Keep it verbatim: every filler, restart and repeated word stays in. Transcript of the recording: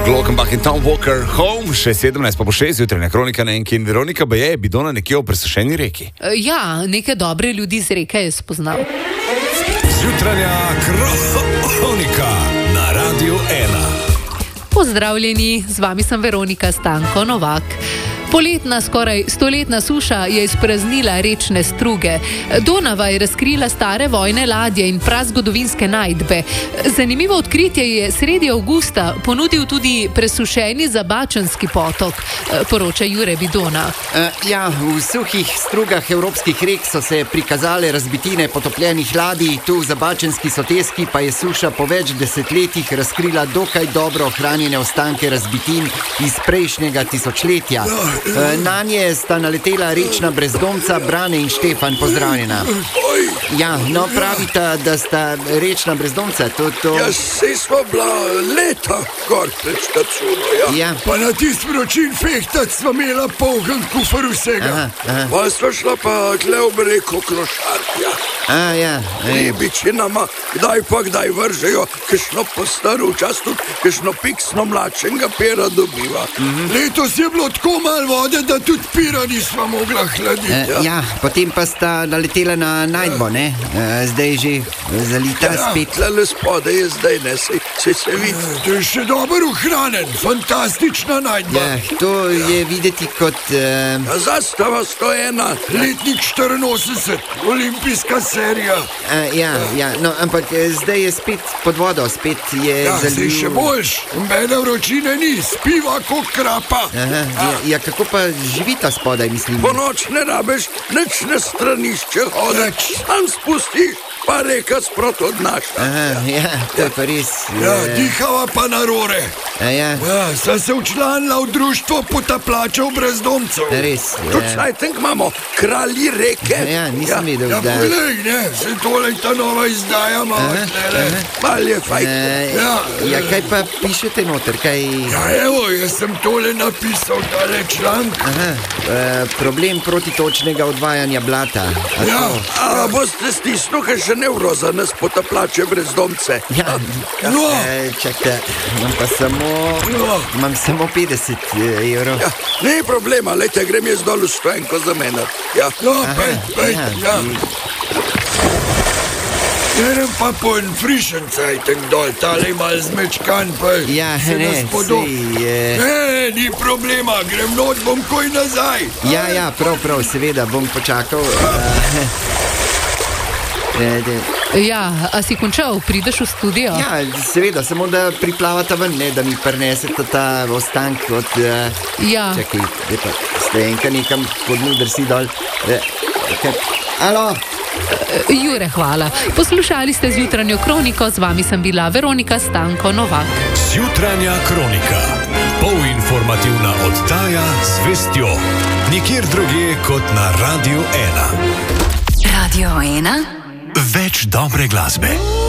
Glockenbach in Tom Walker Home, še sedemnajst pa po šest, jutranja kronika na enki in Veronika Baje je bidona nekje v presušeni reki. Ja, neke dobre ljudi z reke je spoznal. Jutranja kronika na Radiu ena. Pozdravljeni, z vami sem Veronika Stanko Novak. Poletna, skoraj stoletna suša je izpraznila rečne struge. Donava je razkrila stare vojne ladje in prazgodovinske najdbe. Zanimivo odkritje je sredi avgusta ponudil tudi presušeni Zabačanski potok, poroča Jure Bidona. Uh, ja, v suhih strugah evropskih rek so se prikazale razbitine potopljenih ladij, tu v Zabačanski soteski pa je suša po več desetletjih razkrila dokaj dobro ohranjene ostanke razbitin iz prejšnjega tisočletja. Na nje sta naletela rečna brezdomca Brane in Štefan, pozdravljena. Ja, no pravita, da sta rečna brezdomca, to to... Ja, sej smo bila leta gor pred štacuno, ja. Ja. Pa na tist vročin fehtac sva imela polgen kufr vsega. Aha, aha. Pa sva šla pa tle ob reko Krošartja. A, ja. Ribiči nama kdaj pa kdaj vržejo, kakšno postaru čas tudi, kakšno piksno mlačenga pera dobiva. Mm-hmm. Letos je bilo tako malo vode, da tudi pira nisva mogla hladiti. Uh, ja, potem pa sta naletela na najdbo, ne? Uh, zdaj že zalita ja, spet. Tlele spode je zdaj, ne, se, se, se vidi. To je še dobro ohranjen, fantastična najdba. Ja, to je videti kot... Uh... Ja, zastava sto ena, letnik štiriinosemdeset, olimpijska serija. Uh, ja, ja, no, ampak zdaj je spet pod vodo, spet je ja, zaliv... zdaj še boljš, mene vročine ni, spiva kot krapa. Aha, ja, ja, kako pa živita spodaj, mislim? Po noč ne rabeš, nič na stranišče hodeč, sam spustiš, pa reka sprot odnaša. Aha, ja, to je pa res... Ja, dihava pa na rore. A ja? Ja, sem se učlanila v društvo potaplačev brezdomcev. Res, ja. Tudi saj tenk imamo kralji reke. Ja, nisem ja, videl, ja, da... Ja, poglej, ne, se tole ta nova izdaja malo tlele. Mal je fajn. Uh, ja, ja, kaj pa pišete noter, kaj... Ja, evo, jaz sem tole napisal, tale članek. Aha, uh, problem protitočnega odvajanja blata. A ja, to... a boste stisnil, kaj še nevroza nas potaplače brezdomce. Ja, no. uh, čakaj, imam pa samo... No. Imam samo petdeset evrov. Ja, ne problema, lejte, grem jaz dol v stojenko za mene. Ja, no, pej, pej, ja. ja. Grem pa po en frišen cajtek dol, tale mal zmečkan, pa ja, se ne, nas podob. je... Ne, ni problema, grem not, bom koj nazaj. Ja, ja, prav, prav, seveda, bom počakal. Ja, a si končal, prideš v studio? Ja, seveda, samo da priplavata ven, ne, da mi prinesete ta ostank od... Uh, ja. Čakaj, lepa, stojenka nekam pod dnu drsi dol. Uh, Alo? Uh, Jure, hvala. Poslušali ste zjutranjo kroniko, z vami sem bila Veronika Stanko Novak. Zjutranja kronika. Polinformativna oddaja z vestjo. Nikjer drugje kot na Radiu ena. Radio ena. Več dobre glasbe.